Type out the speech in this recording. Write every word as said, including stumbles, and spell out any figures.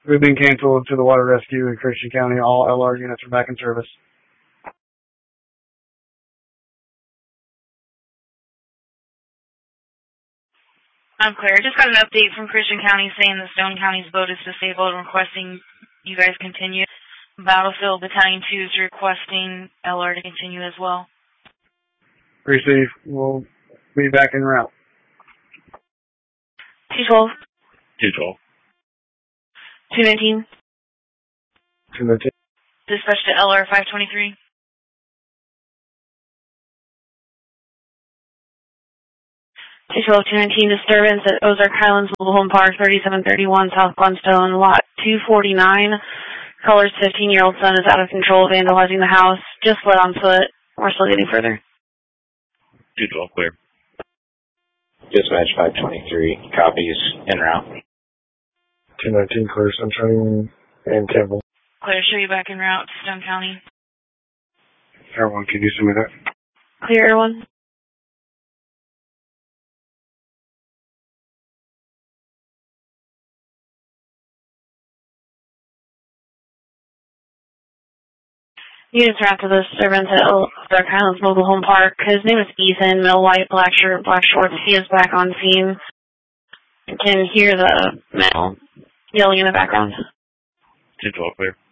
We've been canceled to the water rescue in Christian County. All L R units are back in service. I'm clear. Just got an update from Christian County saying the Stone County's boat is disabled and requesting you guys continue. Battlefield Battalion two is requesting L R to continue as well. Receive. We'll be back en route. two twelve. two twelve. two nineteen. two nineteen. Dispatch to L R five twenty-three. two twelve, two nineteen, disturbance at Ozark Highlands Mobile Home Park, thirty-seven thirty-one South Glenstone, lot two forty-nine. Caller's fifteen-year-old son is out of control, vandalizing the house. Just fled on foot. We're still getting further. two twelve, clear. Dispatch five twenty-three, copies, en route. two nineteen, clear Sunshine and Campbell. Clear, show you back en route to Stone County. Everyone, can you send me that? Clear, everyone. Units are after the disturbance at Ozark Highlands Mobile Home Park. His name is Ethan, middle white, black shirt, black shorts. He is back on scene. You can hear the male yelling in the background. two twelve, clear.